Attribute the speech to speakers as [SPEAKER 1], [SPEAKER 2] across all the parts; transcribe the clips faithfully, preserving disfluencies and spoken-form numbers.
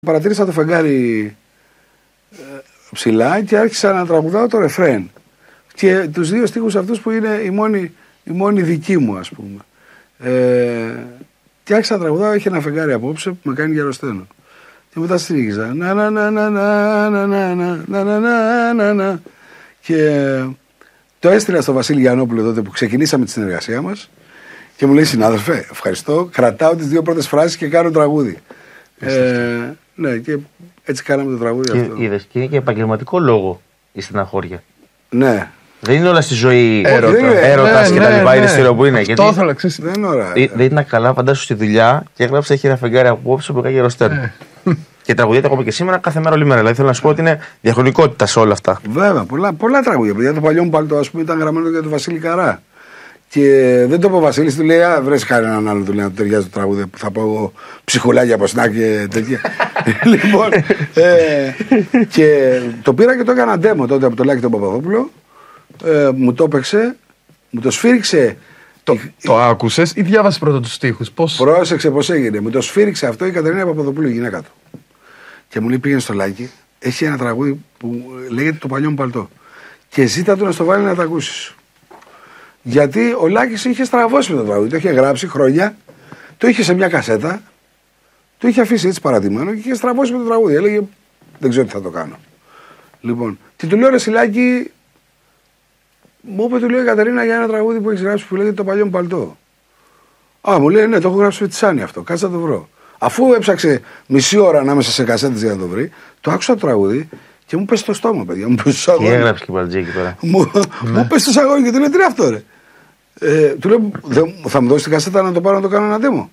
[SPEAKER 1] Παρατήρησα το φεγγάρι ε, ψηλά και άρχισα να τραγουδάω το ρεφρέν. Και τους δύο στίχους αυτούς που είναι οι μόνοι, οι μόνοι δικοί μου, ας πούμε. Ε, και άρχισα να τραγουδάω, είχε ένα φεγγάρι απόψε που με κάνει γεροσθένο. Και μετά στήριξα. Να, να, να, να, να, να, να, να, να, να, να, να. Και το έστειλα στο Βασίλη Γιαννόπουλο τότε που ξεκινήσαμε τη συνεργασία μας. Και μου λέει, συνάδελφε, ευχαριστώ. Κρατάω τις δύο πρώτες φράσεις και κάνω τραγούδι. Ε, ναι, και έτσι κάναμε το τραγούδι
[SPEAKER 2] και,
[SPEAKER 1] αυτό.
[SPEAKER 2] Είδες, και είναι και επαγγελματικό λόγο η στεναχώρια.
[SPEAKER 1] Ναι.
[SPEAKER 2] Δεν είναι όλα στη ζωή
[SPEAKER 1] έρωτα,
[SPEAKER 2] έρωτα
[SPEAKER 1] ναι,
[SPEAKER 2] και τα
[SPEAKER 1] ναι,
[SPEAKER 2] λοιπά.
[SPEAKER 1] ναι.
[SPEAKER 2] Είναι ιστορία που είναι.
[SPEAKER 1] Αυτό
[SPEAKER 2] γιατί
[SPEAKER 1] θέλω, ξέρεις, δεν είναι ωραία.
[SPEAKER 2] Δεν ήταν καλά, φαντάσου στη δουλειά και έγραψε έχει ένα φεγγάρι απόψε που έκανε γεροστέρνο. Και τραγουδιέται ακόμα και σήμερα κάθε μέρα όλη μέρα. Δηλαδή θέλω να σου πω ότι είναι διαχρονικότητα σε όλα αυτά.
[SPEAKER 1] Βέβαια, πολλά, πολλά τραγούδια. Για το παλιό μου παλτό, ας πούμε, ήταν γραμμένο για τον Βασίλη Καρά. Και δεν το είπε ο Βασίλης, του λέει: Α, βρες κανέναν άλλο του λέει, να του ταιριάζει το τραγούδι που θα πω εγώ ψυχουλάκια από σνά και τέτοια. Λοιπόν, ε, και το πήρα και το έκανα demo τότε από το Λάκη τον Παπαδόπουλο. Ε, μου το έπαιξε, μου το σφύριξε.
[SPEAKER 3] Το, το άκουσες ή διάβασες πρώτα τους στίχους? Πώς...
[SPEAKER 1] Πρόσεξε πώς έγινε. Μου το σφύριξε αυτό η Κατερίνα Παπαδοπούλου, η γυναίκα του. Και μου λέει: Πήγαινε στο Λάκη, έχει ένα τραγούδι που λέγεται Το παλιό μου παλτό. Και ζήτα του να στο βάλει να το ακούσεις. Γιατί ο Λάκης είχε στραβώσει με το τραγούδι. Το είχε γράψει χρόνια, το είχε σε μια κασέτα, το είχε αφήσει έτσι παρατημένο και είχε στραβώσει με το τραγούδι. Έλεγε: Δεν ξέρω τι θα το κάνω. Λοιπόν, και του λέω: Ρε Σιλάκη, μου είπε, του λέω η Κατερίνα για ένα τραγούδι που έχει γράψει που λέγεται Το παλιό μου παλτό. Α, μου λέει: Ναι, το έχω γράψει με τη Σάνι αυτό. Κάτσε να το βρω. Αφού έψαξε μισή ώρα ανάμεσα σε κασέτες για να το βρει, το άκουσα το τραγούδι και μου πέσει στο στόμα, παιδιά. Μου πέσει στο
[SPEAKER 2] αγόρι. Και έγραψε και παλτζή εκεί πέρα.
[SPEAKER 1] Μου πέσει στο αγόρι και του λέω: Τι είναι αυτό, ρε. Ε, του λέω: Θα μου δώσει την κασέτα να το πάρω να το κάνω ένα demo.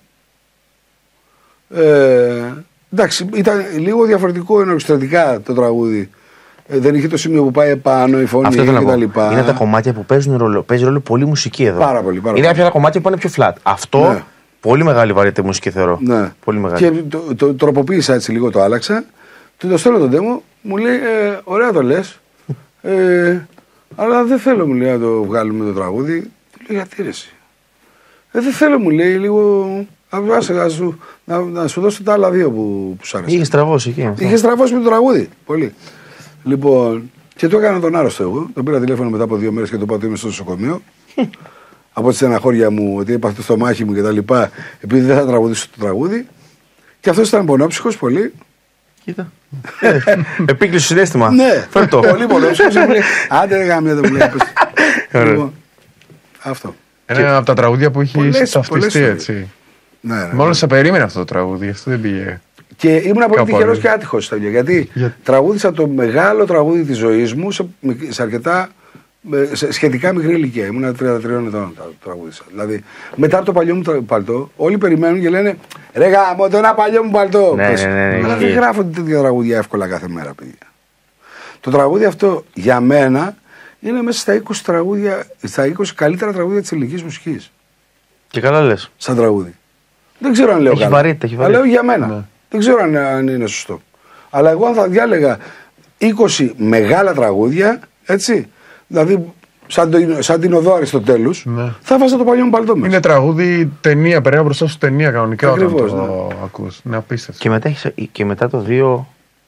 [SPEAKER 1] Ε, εντάξει, ήταν λίγο διαφορετικό ενορχιστρωτικά το τραγούδι. Ε, δεν είχε το σημείο που πάει επάνω, η φωνή κτλ.
[SPEAKER 2] Είναι τα κομμάτια που παίζουν ρόλο. Παίζει ρόλο πολύ μουσική εδώ.
[SPEAKER 1] Πάρα πολύ. Πάρα
[SPEAKER 2] είναι κάποια άλλα κομμάτια που είναι πιο flat. Αυτό ναι. Πολύ μεγάλη βαρύτητα μουσική θεωρώ.
[SPEAKER 1] Ναι.
[SPEAKER 2] Πολύ μεγάλη.
[SPEAKER 1] Και το, το, το τροποποίησα έτσι λίγο, το άλλαξα. Του το στέλνω το demo, μου λέει: ε, Ωραία το λες. Ε, αλλά δεν θέλω, μου λέει, να το βγάλουμε το τραγούδι. Του λέω: Γιατί ρε εσύ. Ε, δεν θέλω, μου λέει, λίγο. Άσε, να, σου, να, να σου δώσω τα άλλα δύο που, που σ' άρεσαν.
[SPEAKER 2] Είχε στραβώσει εκεί.
[SPEAKER 1] Είχε στραβώσει με το τραγούδι. Πολύ. Λοιπόν, και το έκανα τον άρρωστο εγώ. Τον πήρα τηλέφωνο μετά από δύο μέρες και το είπα ότι είμαι στο νοσοκομείο. Από τη στεναχώρια μου, ότι έπαθε στο μάχη μου κτλ. Επειδή δεν θα τραγουδήσω το τραγούδι. Και αυτό ήταν πονόψυχος πολύ.
[SPEAKER 2] Κοίτα. Επίκλεισε το συνέστημα.
[SPEAKER 1] Ναι,
[SPEAKER 2] φέρτο.
[SPEAKER 1] Πολύ πονόψυχος. Άντε, δεν γάμια, δεν μου λέει. Αυτό.
[SPEAKER 3] Ένα από τα τραγούδια που έχει ταυτιστεί έτσι.
[SPEAKER 1] Ναι, ναι,
[SPEAKER 3] Μόλις σε περίμενε αυτό το τραγούδι, αυτό δεν πήγε.
[SPEAKER 1] Και ήμουν πολύ τυχερός και άτυχος στα ίδια. Γιατί Για... τραγούδισα το μεγάλο τραγούδι της ζωής μου σε, σε αρκετά σε σχετικά μικρή ηλικία. Ήμουν τριάντα τρία ετών τραγούδισα. Δηλαδή μετά από το παλιό μου παλτό, όλοι περιμένουν και λένε: Ρε γάμο, το ένα παλιό μου παλτό.
[SPEAKER 2] Ναι, ναι, ναι, ναι,
[SPEAKER 1] αλλά δεν γράφονται τέτοια τραγούδια εύκολα κάθε μέρα, παιδιά. Το τραγούδι αυτό για μένα είναι μέσα στα είκοσι τραγούδια, στα είκοσι καλύτερα τραγούδια της ελληνικής μουσικής.
[SPEAKER 2] Και καλά λες.
[SPEAKER 1] Σαν τραγούδι. Δεν ξέρω αν λέω
[SPEAKER 2] έχει
[SPEAKER 1] καλά.
[SPEAKER 2] Βαρύτητα, έχει βαρύτητα.
[SPEAKER 1] Αλλά λέω για μένα. Ναι. Δεν ξέρω αν, αν είναι σωστό. Αλλά εγώ αν θα διάλεγα είκοσι μεγάλα τραγούδια, έτσι, δηλαδή σαν, το, σαν την οδό Αριστοτέλους, ναι. Θα βάζα το παλιό μου παλτό μέσα.
[SPEAKER 3] Είναι τραγούδι ταινία, περνάει μπροστά σου ταινία κανονικά.
[SPEAKER 1] Ακριβώς,
[SPEAKER 3] όταν το
[SPEAKER 1] ναι.
[SPEAKER 3] ακούς. Είναι απίστευτο.
[SPEAKER 2] Και μετά, έχεις, και μετά το δύο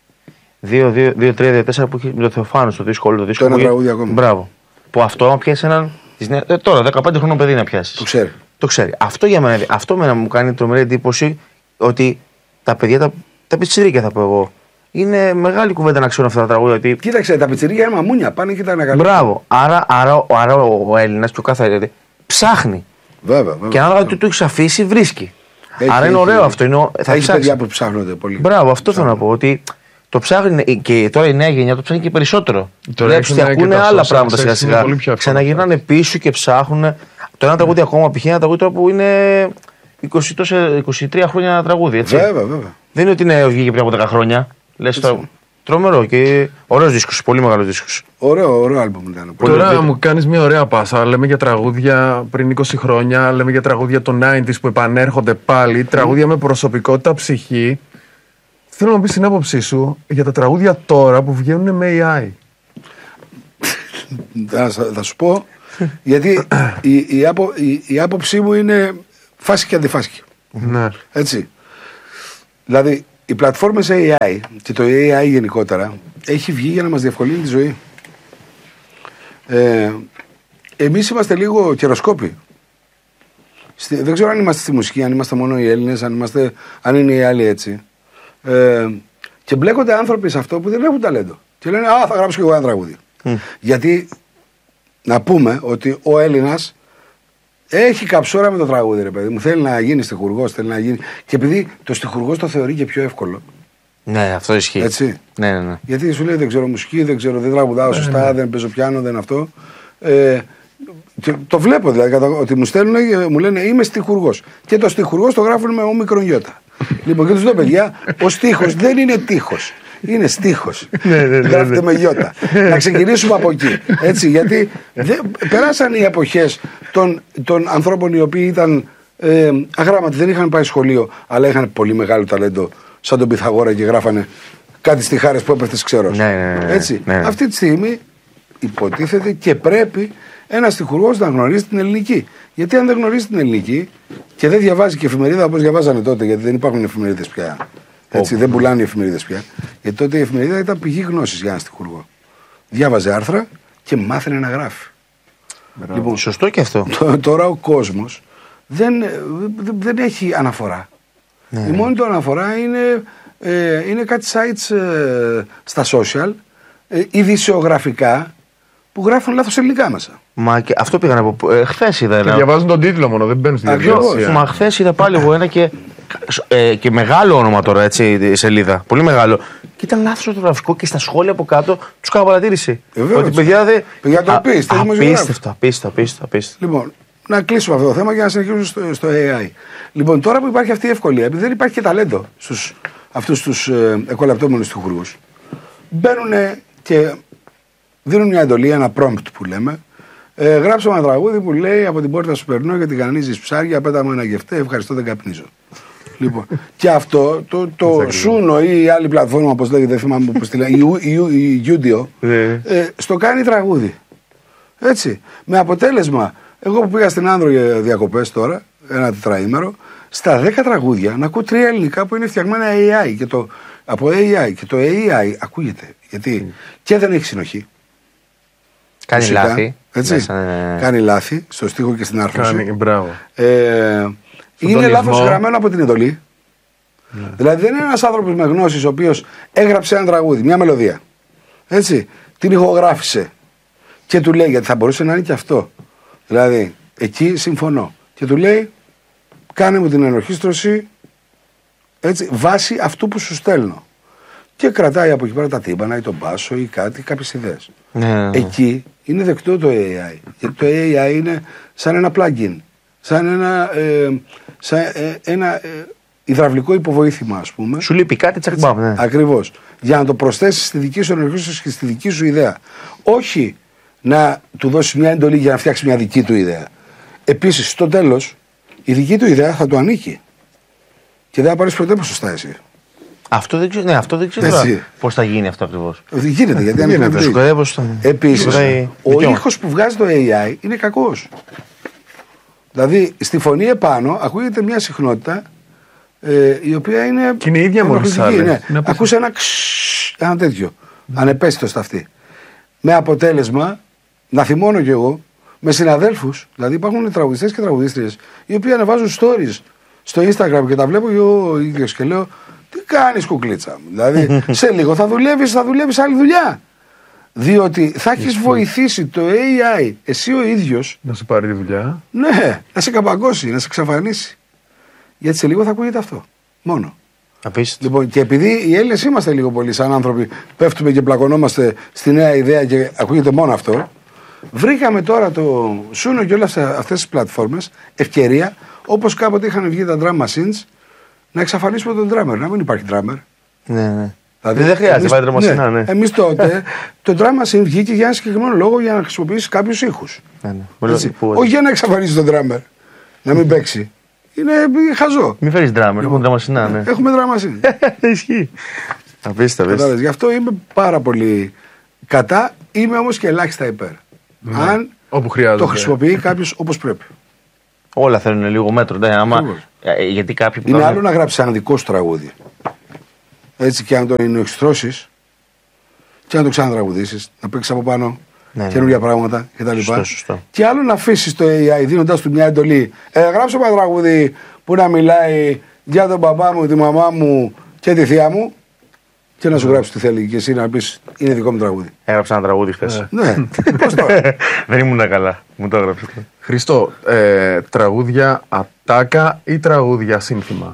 [SPEAKER 2] τρία δύο τέσσερα που έχει με το Θεοφάνο στο δύσκολο. Το δύσκολο
[SPEAKER 1] το ένα τραγούδι ακόμα.
[SPEAKER 2] Μπράβο. Που αυτό άμα πιάσει έναν. Ε, τώρα δεκαπέντε χρονών παιδί να πιάσει.
[SPEAKER 1] Το ξέρει.
[SPEAKER 2] Το ξέρει. Αυτό για μένα, αυτό μένα μου κάνει τρομερή εντύπωση ότι τα παιδιά, τα, τα πιτσιρίκια θα πω εγώ, είναι μεγάλη κουβέντα να ξέρουν αυτά τα τραγούδια. Ότι...
[SPEAKER 1] Κοίταξε, τα πιτσιρίκια είναι μαμούνια, πάνε και τα ανακαλύπτουν.
[SPEAKER 2] Μπράβο. Άρα, άρα, άρα ο Έλληνας και ο κάθε ψάχνει.
[SPEAKER 1] Βέβαια, βέβαια.
[SPEAKER 2] Και ανάλογα ότι του έχει αφήσει, βρίσκει.
[SPEAKER 1] Έχει,
[SPEAKER 2] άρα είναι
[SPEAKER 1] έχει,
[SPEAKER 2] ωραίο
[SPEAKER 1] έχει.
[SPEAKER 2] αυτό. Είναι, θα
[SPEAKER 1] έχει παιδιά που ψάχνονται πολύ.
[SPEAKER 2] Μπράβο, αυτό θέλω να πω. Ότι το ψάχνει και τώρα η νέα γενιά το ψάχνει και περισσότερο. Βλέπει ότι ακούνε άλλα πράγματα σιγά σιγά. Ξαναγυρνάνε πίσω και ψάχνουν. Το ένα τραγούδι ακόμα π.χ. ένα τραγούδι τώρα που είναι είκοσι, είκοσι τρία χρόνια ένα τραγούδι. Έτσι.
[SPEAKER 1] Βέβαια, βέβαια.
[SPEAKER 2] Δεν είναι ότι είναι βγήκε πριν από δέκα χρόνια. Λες τώρα. Τρομερό και ωραίος δίσκος, πολύ μεγάλος δίσκος.
[SPEAKER 1] Ωραίο, ωραίο άλμπουμ ήταν.
[SPEAKER 3] Τώρα δείτε. Μου κάνεις μια ωραία πάσα. Λέμε για τραγούδια πριν είκοσι χρόνια, λέμε για τραγούδια των ενενήντα που επανέρχονται πάλι, τραγούδια με προσωπικότητα, ψυχή. Θέλω να πεις την άποψή σου για τα τραγούδια τώρα που βγαίνουν με έι άι.
[SPEAKER 1] θα, θα σου πω, γιατί η, η, άπο, η, η άποψή μου είναι φάση και αντιφάση.
[SPEAKER 3] Ναι.
[SPEAKER 1] Έτσι. Δηλαδή, οι πλατφόρμες έι άι και το έι άι γενικότερα έχει βγει για να μας διευκολύνει τη ζωή. Ε, εμείς είμαστε λίγο καιροσκόποι. Δεν ξέρω αν είμαστε στη μουσική, αν είμαστε μόνο οι Έλληνες, αν, είμαστε, αν είναι οι άλλοι έτσι. Ε, και μπλέκονται άνθρωποι σε αυτό που δεν έχουν ταλέντο. Και λένε, α, θα γράψω και εγώ ένα τραγούδι. Mm. Γιατί να πούμε ότι ο Έλληνας έχει καψούρα με το τραγούδι, ρε παιδί μου. Θέλει να γίνει στιχουργός, θέλει να γίνει. Και επειδή το στιχουργός το θεωρεί και πιο εύκολο.
[SPEAKER 2] Ναι, αυτό ισχύει.
[SPEAKER 1] Έτσι.
[SPEAKER 2] Ναι, ναι, ναι.
[SPEAKER 1] Γιατί σου λέει δεν ξέρω μουσική, δεν ξέρω, δεν τραγουδάω σωστά, ναι, δεν παίζω πιάνο, δεν αυτό. Ε, και το βλέπω δηλαδή ότι μου στέλνουν, μου λένε είμαι στιχουργός. Και το στιχουργός το γράφουν με όμικρον γιώτα. Λοιπόν, και τους λέω παιδιά, ο στίχος δεν είναι τείχος. Είναι στίχος. Γράφεται με γιώτα. Να ξεκινήσουμε από εκεί. Έτσι, γιατί δεν, περάσαν οι εποχές των, των ανθρώπων οι οποίοι ήταν ε, αγράμματοι, δεν είχαν πάει σχολείο, αλλά είχαν πολύ μεγάλο ταλέντο, σαν τον Πυθαγόρα και γράφανε κάτι στιχάρες που έπεφτες ξερός.
[SPEAKER 2] Ναι, ναι, ναι,
[SPEAKER 1] έτσι.
[SPEAKER 2] Ναι, ναι.
[SPEAKER 1] Αυτή τη στιγμή υποτίθεται και πρέπει ένας στιχουργός να γνωρίζει την ελληνική. Γιατί αν δεν γνωρίζει την ελληνική και δεν διαβάζει και εφημερίδα όπως διαβάζανε τότε, γιατί δεν υπάρχουν εφημερίδες πια. Έτσι, oh. δεν πουλάνε οι εφημερίδες πια. Γιατί τότε η εφημερίδα ήταν πηγή γνώσης για έναν στιχουργό. Διάβαζε άρθρα και μάθαινε να γράφει.
[SPEAKER 2] Λοιπόν, σωστό και αυτό.
[SPEAKER 1] Τώρα ο κόσμος δεν, δεν έχει αναφορά. Ναι. Η μόνη του αναφορά είναι, ε, είναι κάτι sites ε, στα social, ε, ειδησιογραφικά, που γράφουν λάθος ελληνικά μέσα.
[SPEAKER 2] Μα και αυτό πήγα να πω. Ε, χθες είδα ένα.
[SPEAKER 3] Και διαβάζουν τον τίτλο μόνο, δεν μπαίνουν στην διαδικασία.
[SPEAKER 2] Μα χθες είδα πάλι εγώ ένα και, ε, και μεγάλο όνομα τώρα, έτσι, η σελίδα. Πολύ μεγάλο. Και ήταν λάθος ορθογραφικό και στα σχόλια από κάτω τους κάνω παρατήρηση.
[SPEAKER 1] Ε, βέβαια,
[SPEAKER 2] ότι παιδιά δεν.
[SPEAKER 1] Παιδιά το απίστευτο.
[SPEAKER 2] Απίστευτο, απίστευτο, απίστευτο.
[SPEAKER 1] Λοιπόν, να κλείσουμε αυτό το θέμα και να συνεχίσουμε στο, στο έι άι. Λοιπόν, τώρα που υπάρχει αυτή η ευκολία, επειδή δεν υπάρχει και ταλέντο στους αυτούς τους ε, εκολαπτώμενους στιχουργούς, μπαίνουν και δίνουν μια εντολή, ένα prompt που λέμε. Ε, γράψαμε ένα τραγούδι που λέει από την πόρτα σου περνώ γιατί κανονίζεις ψάρια, πέτα μου ένα γευτέ, ευχαριστώ, δεν καπνίζω. Λοιπόν, και αυτό το, το Suno ή η άλλη πλατφόρμα, όπως λέγεται, δεν θυμάμαι πώς τη λέει, η Udio, ε, στο κάνει τραγούδι. Έτσι. Με αποτέλεσμα, εγώ που πήγα στην Άνδρο για διακοπές τώρα, ένα τετραήμερο, στα δέκα τραγούδια να ακούω τρία ελληνικά που είναι φτιαγμένα έι άι και το, από έι άι και το έι άι ακούγεται. Γιατί mm. και δεν έχει συνοχή.
[SPEAKER 2] Κάνει φυσικά, λάθη.
[SPEAKER 1] Έτσι. Μέσα, κάνει λάθη στο στίχο και στην άρθρωση.
[SPEAKER 3] Κάνει, μπράβο.
[SPEAKER 1] Ε, είναι λάθος γραμμένο από την εντολή. Ναι. Δηλαδή δεν είναι ένας άνθρωπος με γνώσεις ο οποίος έγραψε ένα τραγούδι, μια μελωδία. Έτσι. Την ηχογράφησε και του λέει, γιατί θα μπορούσε να είναι και αυτό. Δηλαδή, εκεί συμφωνώ. Και του λέει, κάνε μου την ενορχήστρωση έτσι, βάσει αυτού που σου στέλνω. Και κρατάει από εκεί πέρα τα τύμπανα ή τον μπάσο ή κάτι, κάποιες ιδέες. Ναι. Εκεί είναι δεκτό το έι άι. Γιατί το έι άι είναι σαν ένα plugin. Σαν ένα, ε, σαν, ε, ένα ε, υδραυλικό υποβοήθημα, ας πούμε.
[SPEAKER 2] Σου λείπει κάτι, τσακμπάμ. Ναι.
[SPEAKER 1] Ακριβώς. Για να το προσθέσεις στη δική σου ενορχήστρωση και στη δική σου ιδέα. Όχι να του δώσεις μια εντολή για να φτιάξει μια δική του ιδέα. Επίσης, στο τέλος, η δική του ιδέα θα του ανήκει. Και δεν θα πάρεις ποτέ ποσοστά εσύ.
[SPEAKER 2] Αυτό δεν ξέρω, ναι, αυτό δεν ξέρω πώς θα γίνει αυτό ακριβώς.
[SPEAKER 1] Γίνεται, γιατί αν είναι επίσης, ο ήχος που βγάζει το έι άι είναι κακός. Δηλαδή, στη φωνή επάνω ακούγεται μια συχνότητα ε, η οποία είναι.
[SPEAKER 3] Και είναι η ίδια μορφή.
[SPEAKER 1] Ναι. Ακούς ένα ξ, ένα τέτοιο. Mm. Ανεπαίσθητο στα αυτή. Με αποτέλεσμα, να θυμώνω κι εγώ, με συναδέλφους, δηλαδή υπάρχουν τραγουδιστές και τραγουδίστριες, οι οποίοι ανεβάζουν stories στο Instagram και τα βλέπω εγώ ίδιος και λέω, τι κάνεις κουκλίτσα μου. Δηλαδή, σε λίγο θα δουλεύεις, θα δουλεύεις άλλη δουλειά. Διότι θα έχεις βοηθήσει το έι άι, εσύ ο ίδιος.
[SPEAKER 3] Να σε πάρει τη δουλειά.
[SPEAKER 1] Ναι, να σε καπαγκώσει, να σε εξαφανίσει. Γιατί σε λίγο θα ακούγεται αυτό. Μόνο.
[SPEAKER 2] Απίστευτο.
[SPEAKER 1] Λοιπόν, και επειδή οι Έλληνες είμαστε λίγο πολύ σαν άνθρωποι, πέφτουμε και πλακωνόμαστε στη νέα ιδέα και ακούγεται μόνο αυτό. Βρήκαμε τώρα το Suno και όλες αυτές τις πλατφόρμες ευκαιρία, όπως κάποτε είχαν βγει τα drum machines, να εξαφανίσουμε τον drummer, να μην υπάρχει drummer.
[SPEAKER 2] Ναι, ναι. Δηλαδή, δεν χρειάζεται να πάει drum machine, ναι.
[SPEAKER 1] Εμείς τότε το drum machine βγήκε για ένα συγκεκριμένο λόγο για να χρησιμοποιήσει κάποιους ήχους. Ναι, ναι. Έτσι, όχι για να εξαφανίσει τον drummer, να μην παίξει. Είναι χαζό.
[SPEAKER 2] Μην φέρεις drummer, έχουμε drum machine, ναι.
[SPEAKER 1] Έχουμε drum machine.
[SPEAKER 2] Ισχύει. Απίστευτο.
[SPEAKER 1] Γι' αυτό είμαι πάρα πολύ κατά, είμαι όμως και ελάχιστα υπέρ.
[SPEAKER 3] Ναι.
[SPEAKER 1] Αν το χρησιμοποιεί κάποιος όπως πρέπει.
[SPEAKER 2] Όλα θέλουν λίγο μέτρο. Ναι, άμα, γιατί κάποιοι
[SPEAKER 1] είναι άλλο να γράψει ένα δικό σου τραγούδι. Έτσι, και αν το εννοηστρώσεις και να το ξανατραγουδήσεις, να παίξεις από πάνω ναι, καινούργια ναι. πράγματα κτλ.
[SPEAKER 2] Σωστό, σωστό.
[SPEAKER 1] Και άλλο να αφήσεις το έι άι δίνοντας του μια εντολή. Ε, γράψω ένα τραγούδι που να μιλάει για τον μπαμπά μου, τη μαμά μου και τη θεία μου και να σου γράψει τι θέλει και εσύ να πεις είναι δικό μου τραγούδι.
[SPEAKER 2] Έγραψα ένα τραγούδι χθες.
[SPEAKER 1] Ναι, πώς τώρα.
[SPEAKER 2] Δεν ήμουν καλά. Μου το έγραψε.
[SPEAKER 3] Χριστό, ε, τραγούδια ατάκα ή τραγούδια σύνθημα?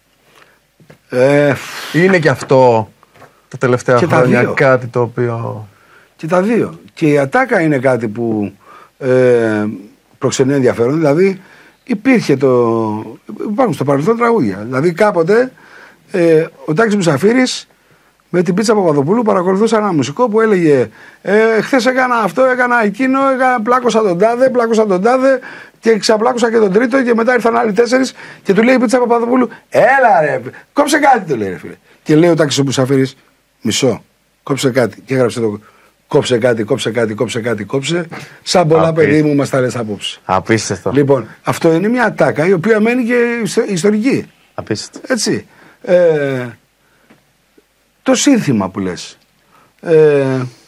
[SPEAKER 1] Ε,
[SPEAKER 3] είναι και αυτό τα τελευταία
[SPEAKER 1] και
[SPEAKER 3] χρόνια
[SPEAKER 1] τα
[SPEAKER 3] κάτι το οποίο...
[SPEAKER 1] Και τα δύο. Και η ατάκα είναι κάτι που ε, προξενεί ενδιαφέρον. Δηλαδή υπήρχε το... Υπάρχουν στο παρελθόν τραγούδια. Δηλαδή κάποτε ε, ο Τάκης Μουσαφίρης με την Πίτσα Παπαδοπούλου παρακολουθούσε ένα μουσικό που έλεγε ε, χθες έκανα αυτό, έκανα εκείνο, έκανα, πλάκωσα τον τάδε, πλάκωσα τον τάδε και ξαπλάκωσα και τον τρίτο και μετά ήρθαν άλλοι τέσσερις και του λέει η Πίτσα Παπαδοπούλου έλα ρε, κόψε κάτι, του λέει ρε φίλε. Και λέει ο Τάκης ο Μουσαφίρης μισό, κόψε κάτι και έγραψε το κόψε κάτι, κόψε κάτι, κόψε κάτι, κόψε σαν πολλά Απί... παιδί μου μας τα λες απόψε.
[SPEAKER 2] Απίστευτο.
[SPEAKER 1] Λοιπόν, αυτό είναι μια ατάκα η οποία μένει και ιστορική.
[SPEAKER 2] Απίστευτο.
[SPEAKER 1] Έτσι. Ε, το σύνθημα που λες. Ε,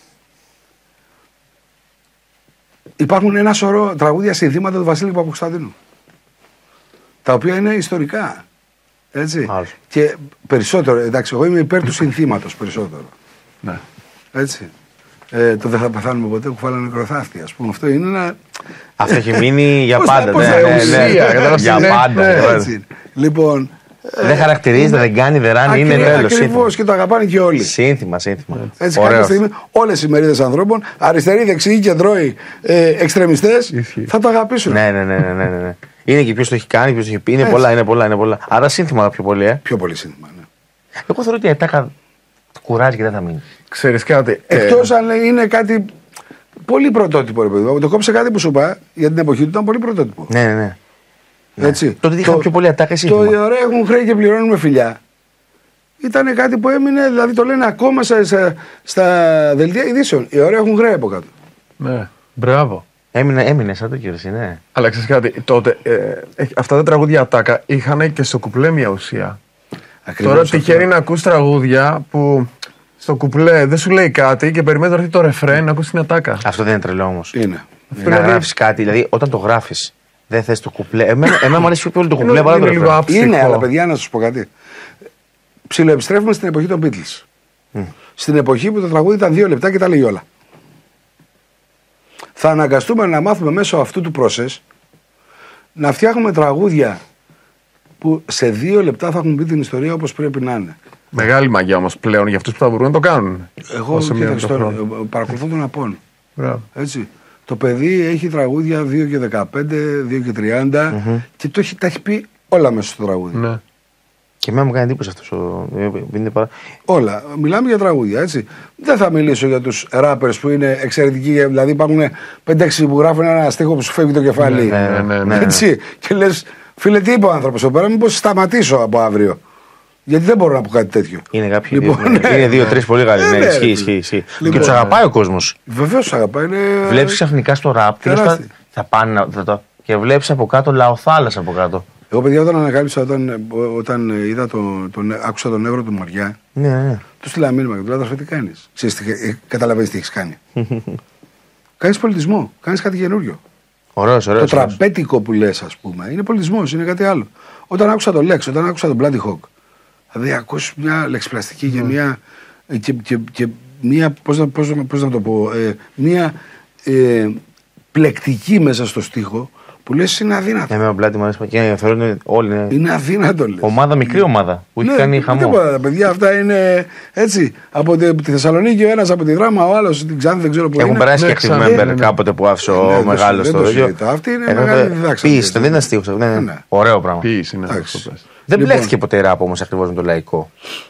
[SPEAKER 1] υπάρχουν ένα σωρό τραγούδια συνθήματα του Βασίλη Παπακοσταντίνου. Τα οποία είναι ιστορικά. Έτσι.
[SPEAKER 2] Άλος.
[SPEAKER 1] Και περισσότερο, εντάξει, εγώ είμαι υπέρ του συνθήματος περισσότερο.
[SPEAKER 3] Ναι.
[SPEAKER 1] Έτσι. Ε, το δεν θα πεθάνουμε ποτέ, κουφάλα νεκροθάφτη. Ας πούμε, αυτό είναι ένα.
[SPEAKER 2] Αυτό έχει μείνει για πάντα.
[SPEAKER 1] Πώς,
[SPEAKER 2] ναι,
[SPEAKER 1] πώς,
[SPEAKER 2] ναι,
[SPEAKER 1] ουσία,
[SPEAKER 2] ναι, ναι, για
[SPEAKER 1] ναι,
[SPEAKER 2] πάντα.
[SPEAKER 1] Ναι, έτσι. Λοιπόν.
[SPEAKER 2] Δεν χαρακτηρίζεται, δεν κάνει, δεν ράνει, είναι τέλος.
[SPEAKER 1] Ακριβώς και το αγαπάνε και όλοι.
[SPEAKER 2] Σύνθημα, σύνθημα.
[SPEAKER 1] Έτσι, κάποια στιγμή όλες οι μερίδες ανθρώπων, αριστεροί, δεξιοί, κεντρώοι, ε, εξτρεμιστές, θα το αγαπήσουν.
[SPEAKER 2] Ναι, ναι, ναι, ναι, ναι, ναι. Είναι και ποιος το έχει κάνει, ποιος το έχει πει. Είναι πολλά, είναι πολλά, είναι πολλά. Άρα σύνθημα πιο πολύ, ε.
[SPEAKER 1] Πιο πολύ σύνθημα, ναι.
[SPEAKER 2] Εγώ θεωρώ ότι η ατάκα κουράζει και δεν θα μείνει.
[SPEAKER 3] Ξέρεις κάτι.
[SPEAKER 1] Εκτός ε... αν είναι κάτι πολύ πρωτότυπο, ρε παιδί. Το κόψε κάτι που σου είπα για την εποχή του ήταν πολύ πρωτότυπο.
[SPEAKER 2] Ναι, ναι, ναι.
[SPEAKER 1] Έτσι.
[SPEAKER 2] Ναι. Τότε είχαμε πιο πολύ ατάκα σύνθημα.
[SPEAKER 1] Το οι ωραίοι έχουν χρέη και πληρώνουμε φιλιά. Ήταν κάτι που έμεινε, δηλαδή το λένε ακόμα στα, στα, στα δελτία ειδήσεων. Οι ωραίοι έχουν χρέη από κάτω.
[SPEAKER 3] Ναι, μπράβο.
[SPEAKER 2] Έμεινε, έμεινε σαν το κύριο, ναι.
[SPEAKER 3] Αλλά ξέρεις κάτι, τότε ε, αυτά τα τραγούδια ατάκα είχαν και στο κουπλέ μια ουσία. Ακριβώς. Τώρα τυχαίνει να ακούς τραγούδια που στο κουπλέ δεν σου λέει κάτι και περιμένει να έρθει το ρεφρέν να ακούς την ατάκα.
[SPEAKER 2] Αυτό δεν είναι τρελό όμως.
[SPEAKER 1] Είναι.
[SPEAKER 2] Να δηλαδή... γράφεις κάτι, δηλαδή όταν το γράφεις. Δεν θες το κουπλέ. Εμένα, εμένα μου αρέσει πιο πολύ το κουπλέ παρά το ρεφρέν.
[SPEAKER 1] Είναι, αλλά παιδιά, να σας πω κάτι. Ψιλοεπιστρέφουμε στην εποχή των Beatles. Mm. Στην εποχή που το τραγούδι ήταν δύο λεπτά και τα λέγει όλα. Θα αναγκαστούμε να μάθουμε μέσω αυτού του process να φτιάχνουμε τραγούδια που σε δύο λεπτά θα έχουν πει την ιστορία όπως πρέπει να είναι.
[SPEAKER 3] Μεγάλη μαγιά όμως πλέον για αυτούς που θα μπορούν να το κάνουν.
[SPEAKER 1] Εγώ παρακολουθώ τον Απόν. Έτσι. Το παιδί έχει τραγούδια δύο και δεκαπέντε, δύο και τριάντα mm-hmm. και το έχει, τα έχει πει όλα μέσα στο τραγούδι. Ναι.
[SPEAKER 2] Και εμένα μου κάνει εντύπωση αυτό. Ο... Παρά...
[SPEAKER 1] Όλα. Μιλάμε για τραγούδια, έτσι. Δεν θα μιλήσω για τους rappers που είναι εξαιρετικοί. Δηλαδή υπάρχουν πέντε έξι που γράφουν ένα στίχο που σου φεύγει το κεφάλι.
[SPEAKER 2] Ναι, ναι, ναι, ναι.
[SPEAKER 1] Έτσι. Και λες, φίλε, τι είπε ο άνθρωπος εδώ πέρα, μήπως σταματήσω από αύριο. Γιατί δεν μπορώ να πω κάτι τέτοιο.
[SPEAKER 2] Είναι κάποιοι λοιπόν, δύο, ναι, είναι δύο-τρει πολύ καλοί. Ναι, ισχύει, ισχύει. ισχύει. Λοιπόν, και του αγαπάει ο κόσμος.
[SPEAKER 1] Βεβαίως του αγαπάει. Είναι...
[SPEAKER 2] Βλέπει ξαφνικά στο ραπ θα πάνε θα το... και βλέπει από κάτω λαοθάλασσα από κάτω.
[SPEAKER 1] Εγώ, παιδιά, όταν ανακάλυψα, όταν, όταν είδα τον, τον, άκουσα τον Εύρο του Μαριά,
[SPEAKER 2] ναι, ναι.
[SPEAKER 1] του στείλα μήνυμα και του λέω: τι κάνει. Καταλαβαίνει τι έχει κάνει. Κάνει πολιτισμό, κάνει κάτι καινούριο.
[SPEAKER 2] Ωραίος, ωραίος,
[SPEAKER 1] το ωραίος. Τραπέτικο που λε, α πούμε, είναι πολιτισμό, είναι κάτι άλλο. Όταν άκουσα τον Lex, όταν άκουσα τον Bloody Hawk, δηλαδή ακούσει μια λεξιπλαστική mm. και μια. Και, και, και μια πώς να, πώς, πώς να το πω, ε, μια ε, πλεκτική μέσα στο στίχο που λες είναι αδύνατο.
[SPEAKER 2] Ναι, με πλάτη μου αρέσει και θεωρούν όλοι. Είναι,
[SPEAKER 1] είναι αδύνατο, λες.
[SPEAKER 2] Ομάδα, μικρή ομάδα που έχει ναι, κάνει χαμό.
[SPEAKER 1] Τίποτα, τα παιδιά αυτά είναι έτσι. Από τη, τη Θεσσαλονίκη ο ένας, από τη Δράμα ο άλλος, την Ξάνθη δεν ξέρω πού είναι.
[SPEAKER 2] Έχουν περάσει και active member ναι, κάποτε που άφησε ο ναι, μεγάλος στο ίδιο.
[SPEAKER 1] Αυτή είναι μεγάλη διδάξη.
[SPEAKER 2] Ποιήστε, δεν είναι στίχος. Ωραίο πράγμα. Δεν μπλέχτηκε ποτέ ράπ όμως ακριβώς με το λαϊκό.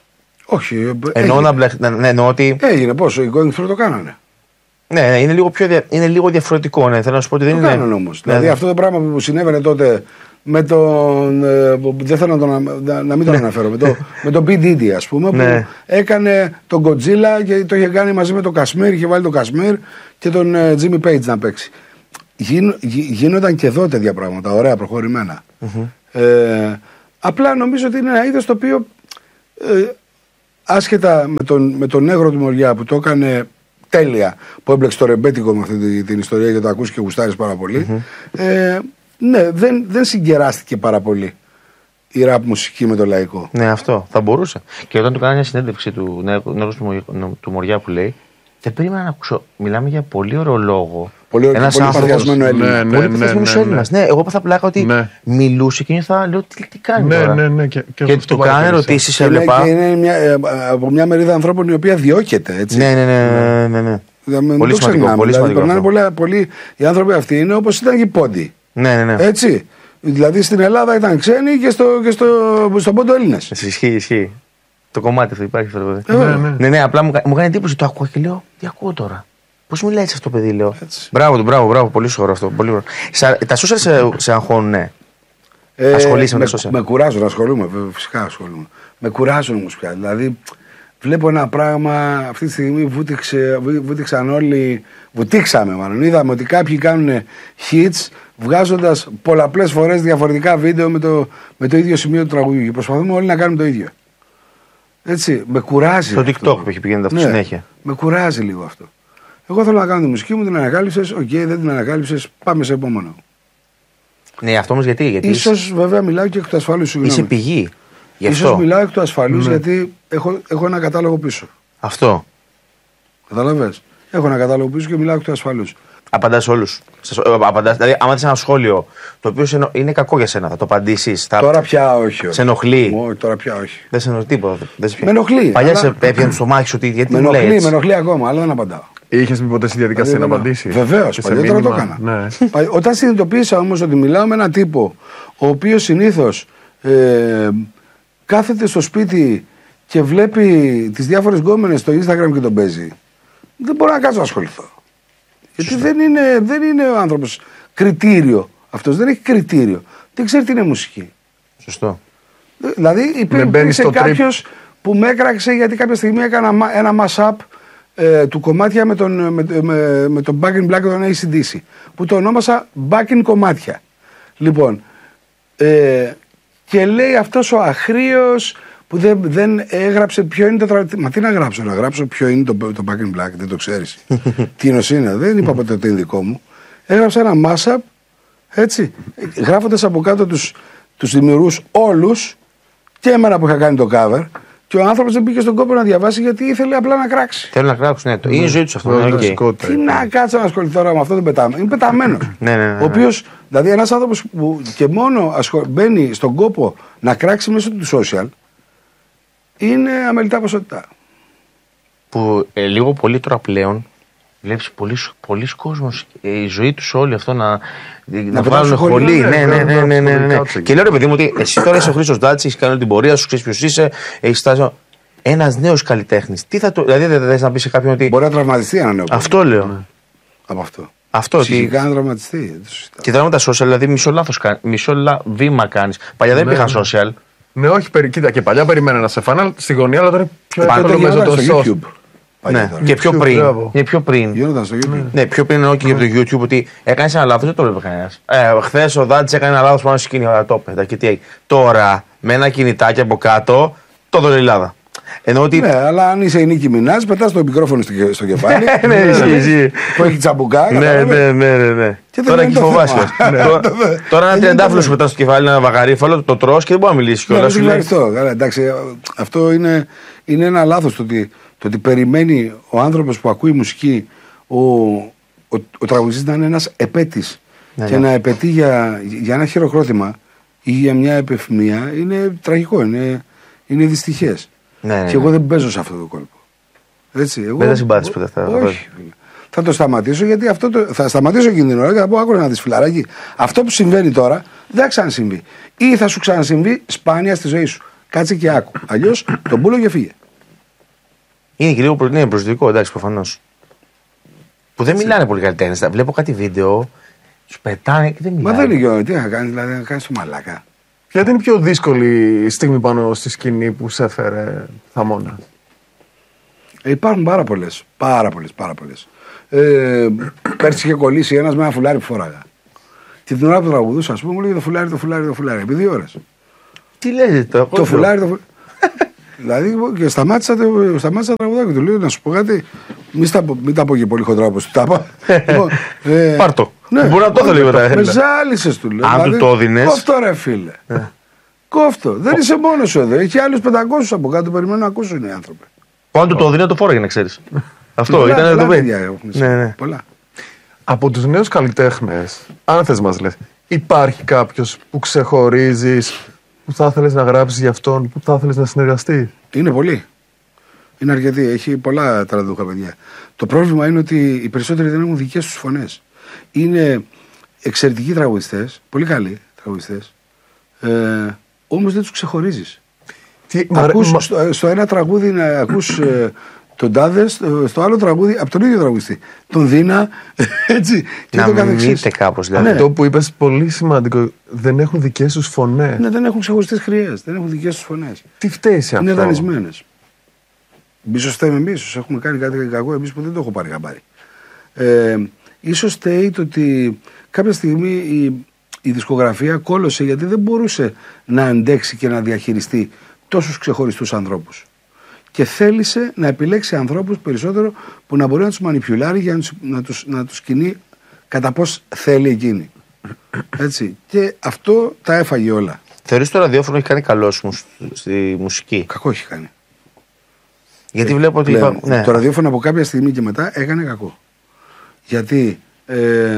[SPEAKER 1] Όχι.
[SPEAKER 2] Εννοώ να μπλέχτηκε. Ότι...
[SPEAKER 1] Έγινε πόσο, οι Going Through το κάνανε.
[SPEAKER 2] Ναι, ναι, είναι λίγο, πιο δια... είναι λίγο διαφορετικό. Ναι. Θέλω να σου πω ότι δεν
[SPEAKER 1] το
[SPEAKER 2] είναι.
[SPEAKER 1] Το κάνουν όμως. Ναι, δηλαδή ναι. αυτό το πράγμα που συνέβαινε τότε με τον. Ε, δεν θέλω να, τον, να, να μην τον ναι. αναφέρω. Με, το, με τον P. Diddy, ας πούμε, που ναι. έκανε τον Godzilla και το είχε κάνει μαζί με τον Κασμίρ. Είχε βάλει τον Κασμίρ και τον ε, Jimmy Page να παίξει. Γίν, γι, γίνονταν και εδώ τέτοια πράγματα, ωραία, προχωρημένα. Mm-hmm. Ε, απλά νομίζω ότι είναι ένα είδος το οποίο. Ε, άσχετα με τον, με τον Νέγρο του Μοριά που το έκανε τέλεια, που έμπλεξε το ρεμπέτικο με αυτή την, την ιστορία και το ακούς και γουστάρεις πάρα πολύ. Mm-hmm. Ε, ναι, δεν, δεν συγκεράστηκε πάρα πολύ η ραπ μουσική με το λαϊκό.
[SPEAKER 2] Ναι, αυτό θα μπορούσε. Και όταν του κάνανε μια συνέντευξη του Νέγρου του, του Μοριά που λέει, δεν περίμενα να ακούσω. Μιλάμε για πολύ ωραίο λόγο.
[SPEAKER 1] Πολύ, ένας πολύ παθιασμένο Έλληνα.
[SPEAKER 2] Ναι, ναι, πολύ παθιασμένο ναι, ναι, Έλληνα. Ναι, εγώ πάθα πλάκα ότι ναι. μιλούσε και νιώθα, λέω τι, τι κάνει
[SPEAKER 3] ναι,
[SPEAKER 2] τώρα.
[SPEAKER 3] Ναι, ναι, και και,
[SPEAKER 2] και του κάνανε ερωτήσεις, έβλεπα.
[SPEAKER 1] Και είναι μια, από μια μερίδα ανθρώπων η οποία διώκεται. Έτσι.
[SPEAKER 2] Ναι, ναι, ναι. ναι, ναι.
[SPEAKER 1] Δηλαδή,
[SPEAKER 2] πολύ σημαντικό. Πολύ
[SPEAKER 1] δηλαδή,
[SPEAKER 2] σημαντικό
[SPEAKER 1] πολύ, πολύ, οι άνθρωποι αυτοί είναι όπως ήταν και οι πόντοι.
[SPEAKER 2] Ναι, ναι, ναι.
[SPEAKER 1] Έτσι. Δηλαδή στην Ελλάδα ήταν ξένοι και, στο, και στο, στον πόντο Έλληνες.
[SPEAKER 2] Ισχύει, ισχύει. Το κομμάτι αυτό υπάρχει αυτό το παιδί.
[SPEAKER 1] Ε, ναι, ναι.
[SPEAKER 2] ναι, ναι, απλά μου, μου κάνει εντύπωση. Το ακούω και λέω, τι ακούω τώρα. Πώς μιλάει αυτό το παιδί, λέω. Έτσι. Μπράβο του, μπράβο, μπράβο. Πολύ σωρό αυτό. Πολύ Σα, τα social σε, σε αγχώνουν, ναι. Ε, Ασχολείσαι με τα social.
[SPEAKER 1] Με κουράζουν, ασχολούμαι, φυσικά ασχολούμαι. Με κουράζουν όμως πια. Δηλαδή, βλέπω ένα πράγμα αυτή τη στιγμή βούτυξε, βούτυξαν όλοι. Βουτήξαμε μάλλον. Είδαμε ότι κάποιοι κάνουν hits βγάζοντας πολλαπλές φορές διαφορετικά βίντεο με το, με το ίδιο σημείο του τραγουδιού. Και προσπαθούμε όλοι να κάνουμε το ίδιο. Έτσι, με κουράζει.
[SPEAKER 2] Στο TikTok που έχει πηγαίνει αυτό ναι, συνέχεια.
[SPEAKER 1] Με κουράζει λίγο αυτό. Εγώ θέλω να κάνω τη μουσική μου, την ανακάλυψες. Οκ, okay, δεν την ανακάλυψες. Πάμε σε επόμενο.
[SPEAKER 2] Ναι, αυτό όμως γιατί. γιατί
[SPEAKER 1] ίσως
[SPEAKER 2] είσαι...
[SPEAKER 1] βέβαια μιλάω και εκ του ασφαλούς. Συγγνώμη.
[SPEAKER 2] Είσαι πηγή.
[SPEAKER 1] Ίσως μιλάω εκ του ασφαλούς mm. γιατί έχω, έχω ένα κατάλογο πίσω.
[SPEAKER 2] Αυτό.
[SPEAKER 1] Καταλαβες. Έχω ένα κατάλογο πίσω και μιλάω εκ του ασφαλούς.
[SPEAKER 2] Απαντάς όλους. Απαντάς, δηλαδή, άμα δεις ένα σχόλιο το οποίο είναι κακό για σένα, θα το απαντήσεις. Θα...
[SPEAKER 1] Τώρα πια όχι. όχι.
[SPEAKER 2] Σε ενοχλεί.
[SPEAKER 1] Όχι, τώρα πια όχι.
[SPEAKER 2] Δεν σε ενοχλεί τίποτα. Δεν σε
[SPEAKER 1] με ενοχλεί.
[SPEAKER 2] Παλιά αλλά... σε έπιανε στο μάχη σου ότι γιατί
[SPEAKER 1] με ενοχλεί, με ενοχλεί ακόμα, αλλά δεν απαντάω.
[SPEAKER 3] Είχες πει ποτέ στη διαδικασία να απαντήσει.
[SPEAKER 1] Βεβαίως, παλιότερα το έκανα. Ναι. Όταν συνειδητοποίησα όμως ότι μιλάω με έναν τύπο ο οποίος συνήθως ε, κάθεται στο σπίτι και βλέπει τις διάφορες γκόμενες στο Instagram και τον παίζει, δεν μπορώ να κάτσω να ασχοληθώ. Γιατί δεν είναι, δεν είναι ο άνθρωπος κριτήριο. Αυτός δεν έχει κριτήριο. Δεν ξέρει τι είναι μουσική.
[SPEAKER 2] Σωστό.
[SPEAKER 1] Δηλαδή υπήρξε κάποιος που με έκραξε γιατί κάποια στιγμή έκανα ένα mash-up ε, του κομμάτια με τον, με, με, με τον Back in Black και τον έι σι ντι σι που το ονόμασα Back in κομμάτια. Λοιπόν, ε, και λέει αυτός ο αχρίος που δεν, δεν έγραψε ποιο είναι το τραγούδι. Μα τι να γράψω, να γράψω ποιο είναι το, το Back in Black, δεν το ξέρεις. Τι είναι, δεν είπα ποτέ ότι είναι δικό μου. Έγραψα ένα mash-up, έτσι, γράφοντας από κάτω τους, τους δημιουργούς όλους και εμένα που είχα κάνει το cover. Και ο άνθρωπος δεν πήγε στον κόπο να διαβάσει γιατί ήθελε απλά να κράξει.
[SPEAKER 2] Θέλει να κράξει, ναι. Είναι η ζωή του αυτό. Ναι, okay.
[SPEAKER 1] Τι να κάτσω να ασχοληθώ τώρα με αυτό τον πεταμένο. Είναι πεταμένος.
[SPEAKER 2] ναι, ναι, ναι, ναι.
[SPEAKER 1] Ο οποίος, δηλαδή ένας άνθρωπος που και μόνο ασχολ... μπαίνει στον κόπο να κράξει μέσω του social, είναι αμελητά ποσότητα.
[SPEAKER 2] Που ε, λίγο πολύ τώρα πλέον βλέπεις πολλοί κόσμος, η ζωή τους όλη αυτό να, να, να βάλουν χολή. Ναι, ναι, ναι, ναι, ναι, ναι. Και λέω ρε παιδί μου ότι εσύ τώρα είσαι ο Χρήστος Ντάτσι, έχεις κάνει όλη την πορεία σου, ξέρεις ποιος είσαι, έχεις φτάσει. Ένας νέος καλλιτέχνης. Τι θα το. Δηλαδή δεν θες να πει σε κάποιον ότι.
[SPEAKER 1] Μπορεί να τραυματιστεί ένα νέο.
[SPEAKER 2] Αυτό λέω.
[SPEAKER 1] Ναι. Από αυτό.
[SPEAKER 2] Αυτό
[SPEAKER 1] φυσικά ότι... να τραυματιστεί.
[SPEAKER 2] Και τώρα με τα social, δηλαδή μισό λάθος κάνει. Μισό λα... βήμα κάνεις. Παλιά δεν υπήρχαν social.
[SPEAKER 3] Ναι, όχι, περι... κοίτα και παλιά περιμένα να σε φανά στη γωνία, αλλά τώρα πιο εύκολο μέσα το YouTube.
[SPEAKER 2] Ναι, και πιο πριν. Και πιο πριν.
[SPEAKER 1] Γίνονταν στο YouTube.
[SPEAKER 2] Ναι, πιο πριν εννοώ και για το YouTube ότι έκανε ένα λάθος, δεν το βλέπει κανένα. Ε, Χθες ο Δάτης έκανε ένα λάθος πάνω στη σκηνή, αλλά το πέτα. Και τι έγινε. Τώρα με ένα κινητάκι από κάτω, το δω Ελλάδα. Ότι...
[SPEAKER 1] Ναι, αλλά αν είσαι η Νίκη Μινάζ, πετάς το μικρόφωνο στο κεφάλι.
[SPEAKER 2] Ναι, ισχύει.
[SPEAKER 1] Που έχει τσαμπουκά.
[SPEAKER 2] Ναι, ναι, ναι, ναι. Τώρα έχει φοβάσει. Τώρα ένα τριαντάφυλλο σου πετάς στο κεφάλι, ένα βαγαρίφαλο, το τρως και δεν μπορεί να μιλήσει κιόλα.
[SPEAKER 1] Ευχαριστώ. Εντάξει, αυτό είναι ένα λάθος το ότι περιμένει ο άνθρωπος που ακούει μουσική ο τραγουδιστής να είναι ένας επέτης και να επαιτεί για ένα χειροκρότημα ή για μια επεφημία είναι τραγικό, είναι δυστυχές. Ναι, ναι, και εγώ δεν παίζω σε αυτό το κόλπο. Έτσι, εγώ...
[SPEAKER 2] Δεν θα συμπάθεις ποτέ αυτά.
[SPEAKER 1] Όχι. Θα το σταματήσω γιατί αυτό το... θα σταματήσω εκείνη την ώρα και θα πω άκουρα να δεις φιλαράκι. Αυτό που συμβαίνει τώρα δεν θα ξανασυμβεί. Ή θα σου ξανασυμβεί σπάνια στη ζωή σου. Κάτσε και άκου. Αλλιώς τον πούλο και φύγε.
[SPEAKER 2] Είναι και λίγο προ... ναι, προσδοτικό, εντάξει, προφανώς. Που δεν μιλάνε πολύ καλλιτέχνες. Βλέπω κάτι βίντεο, σου πετάνε και δεν μιλάνε.
[SPEAKER 1] Μα δεν είναι γιο, τι να κάνεις, δηλαδή να κάνεις το μαλάκα.
[SPEAKER 3] Ποια είναι η πιο δύσκολη στιγμή πάνω στη σκηνή που σε έφερε θαμώνα?
[SPEAKER 1] Ε, υπάρχουν πάρα πολλές. Πάρα πολλές, πάρα πολλές. Ε, πέρσι είχε κολλήσει ένας με ένα φουλάρι που φόραγα. Και την ώρα που τραγουδούσα, α πούμε, μου λέει το φουλάρι, το φουλάρι, το φουλάρι. Επί δύο ώρες.
[SPEAKER 2] Τι λέτε το
[SPEAKER 1] Το φουλάρι, το φουλάρι. Δηλαδή και σταμάτησα, σταμάτησα τα τραγουδάκια του. Λέω να σου πω κάτι, μην τα, μην τα πω και πολύ χοντρά όπως του τα είπα.
[SPEAKER 2] ε, Πάρτο. Ναι, μπορεί να το θέλει μετά.
[SPEAKER 1] Με ζάλισες του λέω.
[SPEAKER 2] Αν δηλαδή, του το έδινες.
[SPEAKER 1] Κόφτο ρε φίλε. Κόφτο. Δεν είσαι μόνος σου εδώ. Έχει άλλους πεντακόσιους από κάτω περιμένουν να ακούσουν οι άνθρωποι.
[SPEAKER 2] Όταν του το έδινε το φόραγε να ξέρεις. Αυτό ήταν το παιδί.
[SPEAKER 1] Πολλά.
[SPEAKER 3] Από τους νέους καλλιτέχνες, αν θες μας λες, υπάρχει κάποιος που ξεχωρίζεις, που θα ήθελες να γράψεις για αυτόν, που θα ήθελες να συνεργαστεί?
[SPEAKER 1] Είναι πολλοί. Είναι αρκετοί. Έχει πολλά ταλαντούχα παιδιά. Το πρόβλημα είναι ότι οι περισσότεροι δεν έχουν δικές τους φωνές. Είναι εξαιρετικοί τραγουδιστές, πολύ καλοί τραγουδιστές, ε, όμως δεν τους ξεχωρίζεις. Τι, ακούς, μα... στο, στο ένα τραγούδι να ακούς ε, τον τάδε, στο, στο άλλο τραγούδι από τον ίδιο τραγουδιστή. Τον Δίνα, έτσι. Και
[SPEAKER 2] να
[SPEAKER 1] το καθεξής.
[SPEAKER 2] Κάπως, δηλαδή.
[SPEAKER 3] Αυτό που είπες πολύ σημαντικό. Δεν έχουν δικές τους φωνές.
[SPEAKER 1] Ναι, δεν έχουν ξεχωριστές χρειές. Δεν έχουν δικές τους φωνές.
[SPEAKER 3] Τι φταίει σε αυτό?
[SPEAKER 1] Είναι δανεισμένες. Ίσως φταίμε εμείς, ίσως έχουμε κάνει κάτι κακό εμείς που δεν το έχω πάρει χαμπάρι. Ε, ίσως φταίει το ότι κάποια στιγμή η, η δισκογραφία κόλωσε γιατί δεν μπορούσε να αντέξει και να διαχειριστεί τόσους ξεχωριστούς ανθρώπους. Και θέλησε να επιλέξει ανθρώπους περισσότερο που να μπορεί να τους μανιπιουλάρει για να τους, να τους κινεί κατά πώς θέλει εκείνη. Έτσι. Και αυτό τα έφαγε όλα.
[SPEAKER 2] Θεωρείς το ραδιόφωνο έχει κάνει καλό στη μουσική?
[SPEAKER 1] Κακό έχει κάνει.
[SPEAKER 2] Γιατί βλέπω ότι
[SPEAKER 1] πλέον,
[SPEAKER 2] είπα, ναι.
[SPEAKER 1] Το ραδιόφωνο από κάποια στιγμή και μετά έκανε κακό. Γιατί ε,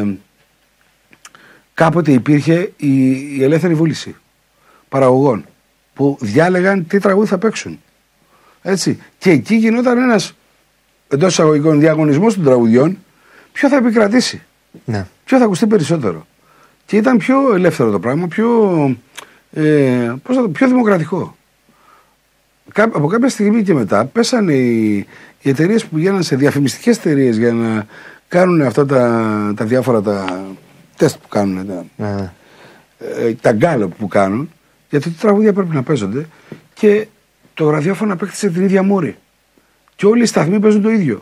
[SPEAKER 1] κάποτε υπήρχε η, η ελεύθερη βούληση παραγωγών που διάλεγαν τι τραγούδι θα παίξουν. Έτσι. Και εκεί γινόταν ένας εντός εισαγωγικών διαγωνισμός των τραγουδιών, ποιο θα επικρατήσει,
[SPEAKER 2] ναι.
[SPEAKER 1] ποιο θα ακουστεί περισσότερο. Και ήταν πιο ελεύθερο το πράγμα, πιο, ε, πώς θα το, πιο δημοκρατικό. Από κάποια στιγμή και μετά πέσανε οι, οι εταιρείες που πηγαίναν σε διαφημιστικές εταιρείες για να κάνουν αυτά τα, τα διάφορα τα τεστ που κάνουν, τα,
[SPEAKER 2] ναι.
[SPEAKER 1] ε, τα γκάλωπ που κάνουν, γιατί τα τραγούδια πρέπει να παίζονται και το ραδιόφωνο απέκτησε την ίδια μούρη. Και όλοι οι σταθμοί παίζουν το ίδιο.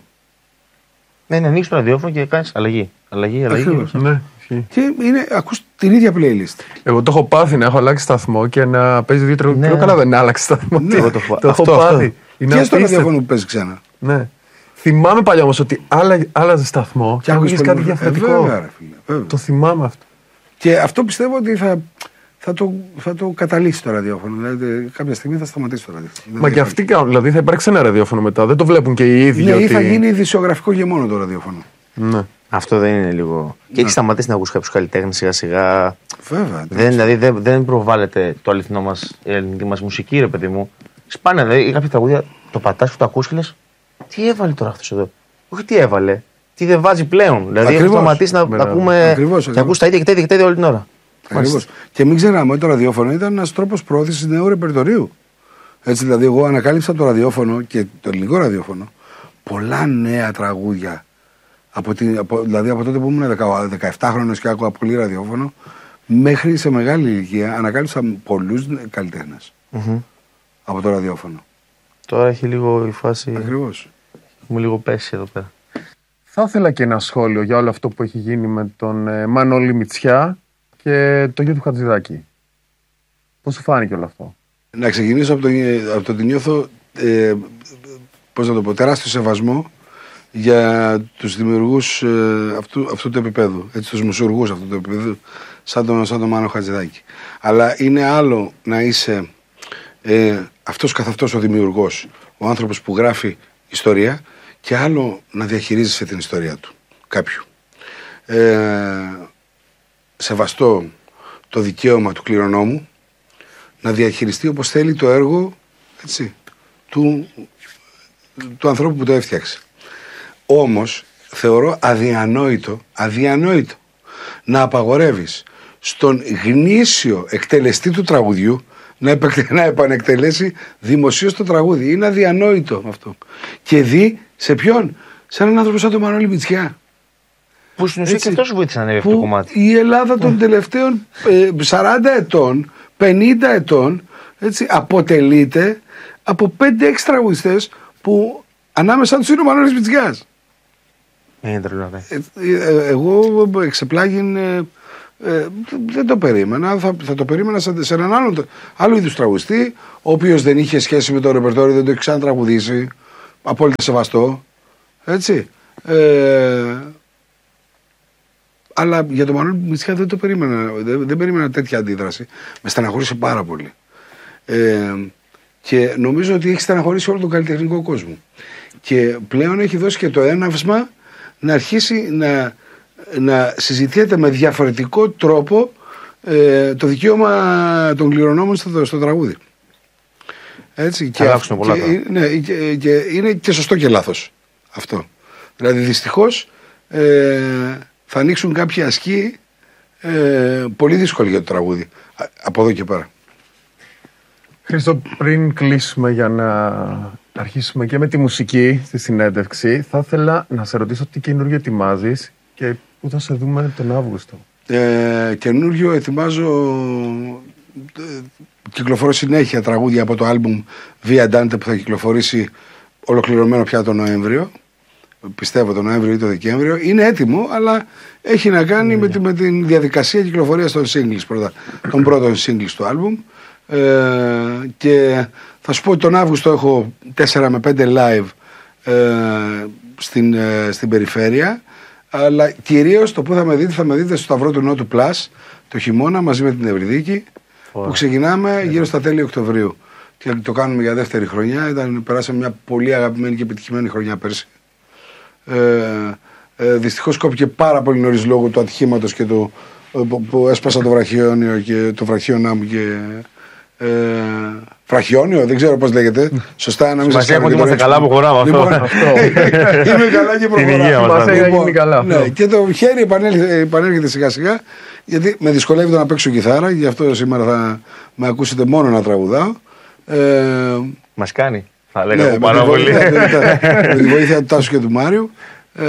[SPEAKER 2] Ναι, ναι, ανοίξει το ραδιόφωνο και κάνει αλλαγή. Αλλαγή, αλλαγή.
[SPEAKER 3] Ναι.
[SPEAKER 1] Και είναι, ακούς την ίδια playlist.
[SPEAKER 3] Εγώ το έχω πάθει να έχω αλλάξει σταθμό και να παίζει δύο τραγούδια. Πιο καλά δεν άλλαξε σταθμό.
[SPEAKER 1] Ναι,
[SPEAKER 3] το,
[SPEAKER 1] το,
[SPEAKER 3] το έχω πάθει.
[SPEAKER 1] Και στο ραδιόφωνο που παίζει ξανά.
[SPEAKER 3] Ναι. Θυμάμαι παλιά όμως ότι άλλαζε σταθμό και άκουγες κάτι διαφορετικό.
[SPEAKER 1] Ε, βέβαια, ρε, φίλε, βέβαια.
[SPEAKER 3] Το θυμάμαι αυτό.
[SPEAKER 1] Και αυτό πιστεύω ότι θα, θα, το, θα το καταλύσει το ραδιόφωνο. Δηλαδή κάποια στιγμή θα σταματήσει το ραδιόφωνο.
[SPEAKER 3] Μα και αυτοί κάνουν. Δηλαδή θα υπάρξει ένα ραδιόφωνο μετά. Δεν το βλέπουν και οι ίδιοι.
[SPEAKER 1] Ναι,
[SPEAKER 3] ότι...
[SPEAKER 1] ή θα γίνει ειδησιογραφικό και μόνο το ραδιόφωνο.
[SPEAKER 3] Ναι.
[SPEAKER 2] Αυτό δεν είναι λίγο. Και έχει σταματήσει να ακούσει κάποιου καλλιτέχνε σιγά σιγά.
[SPEAKER 1] Βέβαια.
[SPEAKER 2] Δεν, δηλαδή δεν, δεν προβάλλεται το αληθινό μας, η ελληνική μα μουσική, ρε παιδί μου. Σπάνια, δηλαδή κάποια τραγούδια το πατά που το ακούς και λες, τι έβαλε τώρα αυτό εδώ. Όχι τι έβαλε, τι δεν βάζει πλέον. Δηλαδή έχει σταματήσει να τα ακούμε. Και ακούς τα ίδια και τα ίδια και τα ίδια όλη την ώρα.
[SPEAKER 1] Ακριβώς. Και μην ξεχνάμε ότι το ραδιόφωνο ήταν ένας τρόπος προώθησης νέου ρεπερτορίου. Έτσι, δηλαδή, εγώ ανακάλυψα το ραδιόφωνο και το ελληνικό ραδιόφωνο πολλά νέα τραγούδια. Από την, από, δηλαδή από τότε που ήμουν δεκαεπτάχρονος και άκουγα πολύ ραδιόφωνο, μέχρι σε μεγάλη ηλικία ανακάλυψα πολλούς καλλιτέχνες
[SPEAKER 2] mm-hmm.
[SPEAKER 1] από το ραδιόφωνο.
[SPEAKER 2] Τώρα έχει λίγο η φάση.
[SPEAKER 1] Ακριβώς.
[SPEAKER 2] Μου λίγο πέσει εδώ πέρα.
[SPEAKER 3] Θα ήθελα και ένα σχόλιο για όλο αυτό που έχει γίνει με τον ε, Μανώλη Μητσιά και το γιο του Χατζηδάκη. Πώς σου φάνηκε όλο αυτό?
[SPEAKER 1] Να ξεκινήσω από το, από το ότι νιώθω ε, πώς να το πω, τεράστιο σεβασμό για τους δημιουργούς ε, αυτού, αυτού του επίπεδου, έτσι, τους μουσουργούς αυτού του επίπεδου, σαν τον, σαν τον Μάνο Χατζηδάκη. Αλλά είναι άλλο να είσαι ε, αυτός καθ' αυτός ο δημιουργός, ο άνθρωπος που γράφει ιστορία, και άλλο να διαχειρίζεσαι την ιστορία του, κάποιου. Ε, σεβαστώ το δικαίωμα του κληρονόμου να διαχειριστεί όπως θέλει το έργο, έτσι, του, του ανθρώπου που το έφτιαξε. Όμως θεωρώ αδιανόητο, αδιανόητο να απαγορεύεις στον γνήσιο εκτελεστή του τραγουδιού να, επεκ, να επανεκτελέσει δημοσίως το τραγούδι. Είναι αδιανόητο αυτό. Και δει σε ποιον? Σε έναν άνθρωπο σαν τον Μανώλη Μητσιά.
[SPEAKER 2] Που στην ουσία και αυτός βοήθησε να ανέβει αυτό το κομμάτι.
[SPEAKER 1] Η Ελλάδα των τελευταίων ε, σαράντα ετών, πενήντα ετών, έτσι, αποτελείται από πέντε έξι τραγουδιστές που ανάμεσά τους είναι ο Μανώλης Μητσιάς.
[SPEAKER 2] Είναι τρελό, ναι.
[SPEAKER 1] ε, ε, εγώ εξεπλάγην ε, Ε, δεν το περίμενα. Θα, θα το περίμενα σε, σε έναν άλλον, άλλο είδους τραγουδιστή, ο οποίος δεν είχε σχέση με το ρεπερτόριο, δεν το είχε ξανατραγουδήσει. Απόλυτα σεβαστό. Έτσι. Ε, αλλά για τον Μανώλη Μητσιά δεν το περίμενα. Δεν, δεν περίμενα τέτοια αντίδραση. Με στεναχώρησε πάρα πολύ. Ε, και νομίζω ότι έχει στεναχωρήσει όλο τον καλλιτεχνικό κόσμο. Και πλέον έχει δώσει και το έναυσμα να αρχίσει να, να συζητιέται με διαφορετικό τρόπο ε, το δικαίωμα των κληρονόμων στο, στο τραγούδι. Έτσι, και, και, πολλά, και, ναι, και, και είναι και σωστό και λάθος αυτό. Δηλαδή δυστυχώς ε, θα ανοίξουν κάποια ασκή ε, πολύ δύσκολη για το τραγούδι από εδώ και πέρα.
[SPEAKER 3] Χρήστο, πριν κλείσουμε για να αρχίσουμε και με τη μουσική στη συνέντευξη, θα ήθελα να σε ρωτήσω τι καινούργιο ετοιμάζεις και πού θα σε δούμε τον Αύγουστο.
[SPEAKER 1] Ε, καινούργιο ετοιμάζω, ε, κυκλοφορώ συνέχεια τραγούδια από το άλμπουμ Via Dante που θα κυκλοφορήσει ολοκληρωμένο πια τον Νοέμβριο. Πιστεύω τον Νοέμβριο ή τον Δεκέμβριο. Είναι έτοιμο, αλλά έχει να κάνει mm. με, τη, με την διαδικασία κυκλοφορίας των singles πρώτα, των πρώτων singles του άλμπουμ. Ε, και θα σου πω ότι τον Αύγουστο έχω τέσσερα με πέντε live ε, στην, ε, στην περιφέρεια, αλλά κυρίως το που θα με δείτε θα με δείτε στο Σταυρό του Νότου Plus το χειμώνα μαζί με την Ευρυδίκη oh. που ξεκινάμε γύρω στα τέλη Οκτωβρίου και το κάνουμε για δεύτερη χρονιά. Ήταν, περάσαμε μια πολύ αγαπημένη και επιτυχημένη χρονιά πέρσι. ε, ε, δυστυχώς κόπηκε πάρα πολύ νωρίς λόγω του ατυχήματος και το, που, που έσπασα το βραχιόνιο και το βραχιόνά μου και Ε, βραχιόνιο, δεν ξέρω πώς λέγεται. Σωστά, να μην σας
[SPEAKER 2] κάνω. Είμαστε καλά που χωράμε αυτό.
[SPEAKER 1] Λοιπόν, είμαι καλά και προχωράω.
[SPEAKER 2] Λοιπόν,
[SPEAKER 1] ναι, και το χέρι επανέρχεται σιγά σιγά, γιατί με δυσκολεύει το να παίξω κιθάρα, γι' αυτό σήμερα θα με ακούσετε μόνο να τραγουδάω. Ε,
[SPEAKER 2] Μας κάνει, θα λέγαμε πάρα πολύ.
[SPEAKER 1] Με τη βοήθεια του Τάσου και του Μάριου. Ε,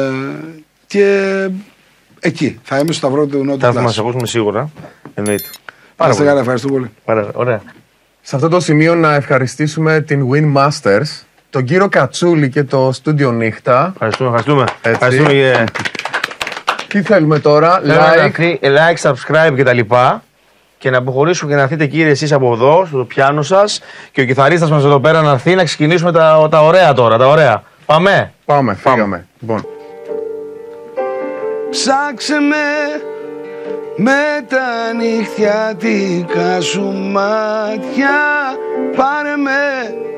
[SPEAKER 1] και εκεί θα είμαι στο Σταυρό του Νότου.
[SPEAKER 2] Θα μας ακούσουμε σίγουρα. Εννοείται.
[SPEAKER 1] Πάρα πολύ. Καλά, ευχαριστώ πολύ.
[SPEAKER 2] Πάρα, ωραία.
[SPEAKER 3] Σε αυτό το σημείο να ευχαριστήσουμε την Win Masters, τον κύριο Κατσούλη και το Studio Νύχτα.
[SPEAKER 2] Ευχαριστούμε, ευχαριστούμε. ευχαριστούμε yeah.
[SPEAKER 3] Τι θέλουμε τώρα, like,
[SPEAKER 2] like, subscribe και τα λοιπά. Και να αποχωρήσουμε και να έρθετε κύριε εσείς από εδώ, στο πιάνο σας και ο κιθαρίστας μας εδώ πέρα να έρθει να ξεκινήσουμε τα, τα ωραία τώρα, τα ωραία. Πάμε.
[SPEAKER 3] Πάμε, φύγαμε. Λοιπόν.
[SPEAKER 1] Ψάξε με με τα νυχτιάτικα σου μάτια, πάρε με